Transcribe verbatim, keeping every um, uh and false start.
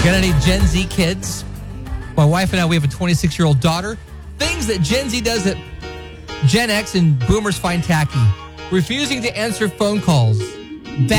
Got any Gen Z kids? My wife and I, we have a twenty-six-year-old daughter. Things that Gen Z does that Gen X and boomers find tacky. Refusing to answer phone calls.